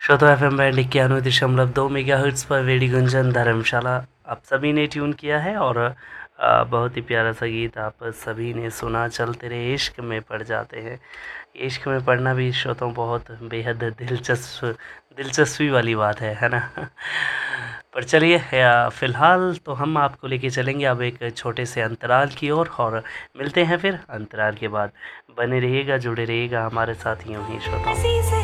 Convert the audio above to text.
श्रोता FM band 91.2 megahertz पर वेडी गुंजन धर्मशाला आप सभी ने ट्यून किया है और बहुत ही प्यारा सा गीत आप सभी ने सुना। चल तेरे इश्क में पड़ जाते हैं। इश्क में पढ़ना भी श्रोताओं बहुत बेहद दिलचस्पी वाली बात है ना। पर चलिए फ़िलहाल तो हम आपको लेके चलेंगे अब एक छोटे से अंतराल की ओर और मिलते हैं फिर अंतराल के बाद। बने रहिएगा, जुड़े रहिएगा हमारे साथ यूं ही श्रोताओं।